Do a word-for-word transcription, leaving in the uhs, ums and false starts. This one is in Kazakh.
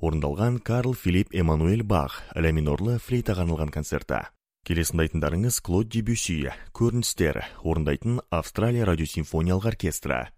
орындалған Карл Филипп Эммануэль Бах ля минорлы флейтаға арналған концерті. Келесін айтындарыңыз Клод Дебюсси, көріністер, орындайтын Австралия радиосимфониялық оркестрі.